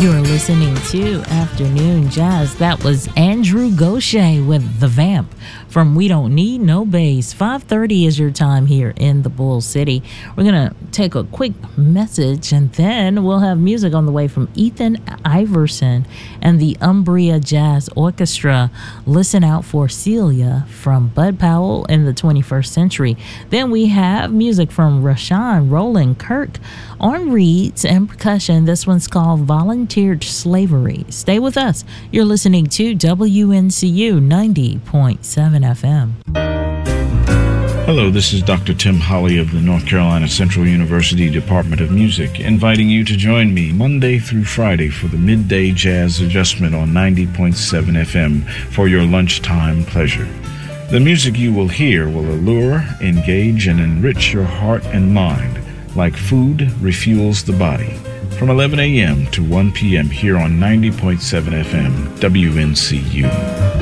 You're listening to Afternoon Jazz. That was Andrew Gaucher with The Vamp from We Don't Need No Bass. 5:30 is your time here in the Bull City. We're going to take a quick message and then we'll have music on the way from Ethan Iverson and the Umbria Jazz Orchestra. Listen out for Celia from Bud Powell in the 21st Century. Then we have music from Rashawn Roland Kirk on reeds and percussion. This one's called Volunteered Slavery. Stay with us. You're listening to WNCU 90.7 FM. Hello, this is Dr. Tim Holly of the North Carolina Central University Department of Music, inviting you to join me Monday through Friday for the Midday Jazz Adjustment on 90.7 FM for your lunchtime pleasure. The music you will hear will allure, engage, and enrich your heart and mind like food refuels the body. From 11 a.m. to 1 p.m. here on 90.7 FM, WNCU.